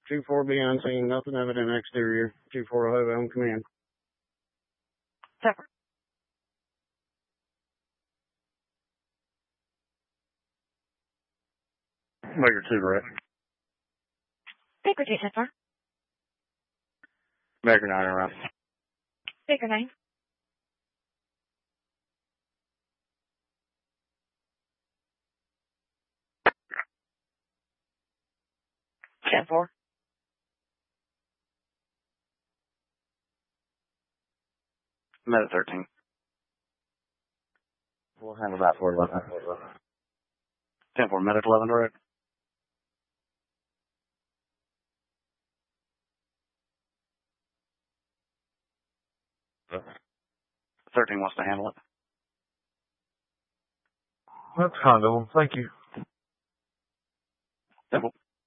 2-4 be unseen, nothing evident exterior. 2-4 Hobo on command. Separate. Baker 2, right? Baker 2, 10-4. Baker 9, around. Baker 9. Ten 4. Med 13. We'll handle that for 11. 10-4, Med 11, right? Okay. 13 wants to handle it. That's kind of them. Thank you. Simple.